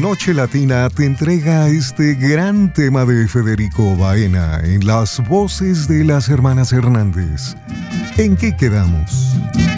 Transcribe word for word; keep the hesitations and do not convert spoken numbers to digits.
Noche Latina te entrega este gran tema de Federico Baena en las voces de las hermanas Hernández. ¿En qué quedamos?